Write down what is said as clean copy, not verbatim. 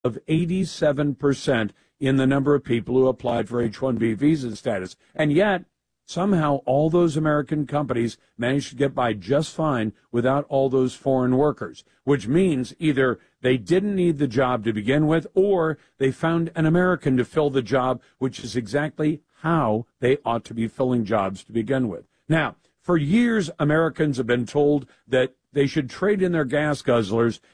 of 87% in the number of people who applied for H-1B visa status. And yet, somehow, all those American companies managed to get by just fine without all those foreign workers, which means either they didn't need the job to begin with, or they found an American to fill the job, which is exactly how they ought to be filling jobs to begin with. Now, for years, Americans have been told that they should trade in their gas guzzlers